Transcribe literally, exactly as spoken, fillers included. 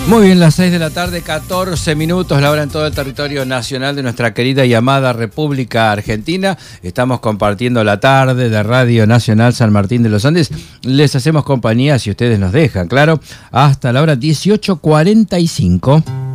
Muy bien, las seis de la tarde, catorce minutos, la hora en todo el territorio nacional de nuestra querida y amada República Argentina. Estamos compartiendo la tarde de Radio Nacional San Martín de los Andes. Les hacemos compañía si ustedes nos dejan, claro, hasta la hora dieciocho cuarenta y cinco.